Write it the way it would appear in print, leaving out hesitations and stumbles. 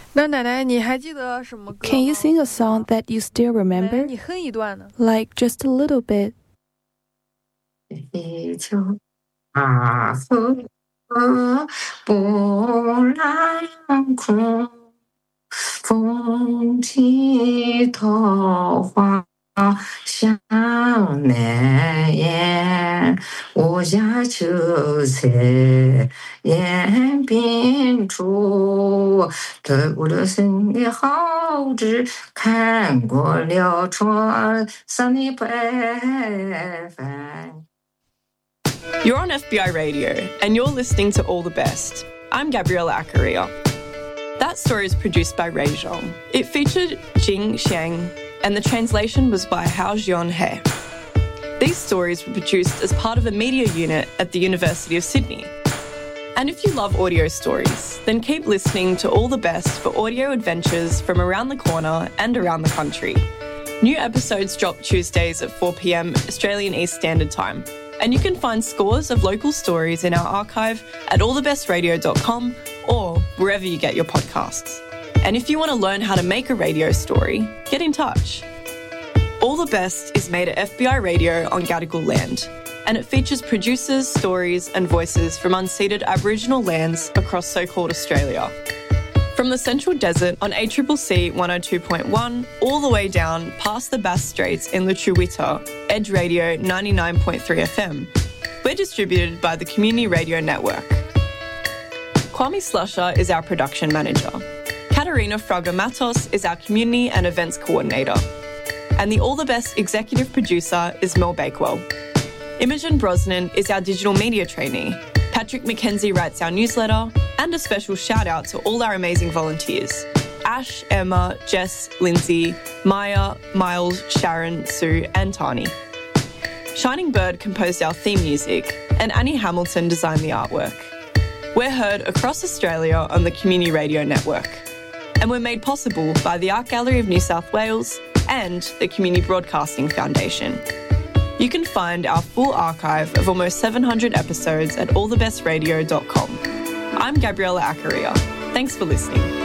那奶奶，你还记得什么歌 Can you 吗？ sing a song that you still 奶奶， remember? 你哼一段呢？ Like just a little bit. 地球大河波澜空，风起桃花香难言。我家秋菜宴宾主，头了生的好知，看过了船上的白帆。 You're on FBI Radio, and you're listening to All the Best. I'm Gabriella Accaria. That story is produced by Ray Zhong. It featured Jing Xiang, and the translation was by Hao Jian He. These stories were produced as part of a media unit at the University of Sydney. And if you love audio stories, then keep listening to All the Best for audio adventures from around the corner and around the country. New episodes drop Tuesdays at 4 p.m. Australian East Standard Time. And you can find scores of local stories in our archive at allthebestradio.com or wherever you get your podcasts. And if you want to learn how to make a radio story, get in touch. All the Best is made at FBI Radio on Gadigal land, and it features producers, stories and voices from unceded Aboriginal lands across so-called Australia. From the Central Desert on ACCC 102.1 all the way down past the Bass Straits in Lutruwita, Edge Radio 99.3 FM. We're distributed by the Community Radio Network. Kwame Slusher is our production manager. Katerina Fraga-Matos is our community and events coordinator. And the All the Best executive producer is Mel Bakewell. Imogen Brosnan is our digital media trainee. Patrick McKenzie writes our newsletter, and a special shout out to all our amazing volunteers. Ash, Emma, Jess, Lindsay, Maya, Miles, Sharon, Sue and Tani. Shining Bird composed our theme music and Annie Hamilton designed the artwork. We're heard across Australia on the Community Radio Network. And we're made possible by the Art Gallery of New South Wales and the Community Broadcasting Foundation. You can find our full archive of almost 700 episodes at allthebestradio.com. I'm Gabriella Accaria. Thanks for listening.